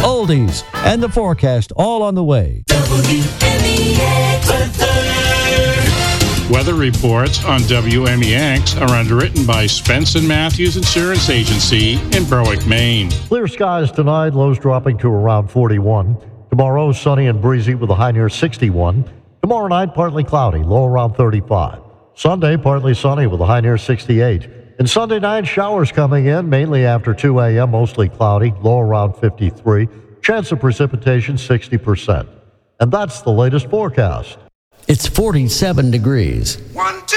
oldies, and the forecast all on the way. Weather reports on WMEX are underwritten by Spence & Matthews Insurance Agency in Berwick, Maine. Clear skies tonight, lows dropping to around 41. Tomorrow, sunny and breezy with a high near 61. Tomorrow night, partly cloudy, low around 35. Sunday, partly sunny with a high near 68. And Sunday night, showers coming in, mainly after 2 a.m., mostly cloudy, low around 53. Chance of precipitation, 60%. And that's the latest forecast. It's 47 degrees. 1, 2.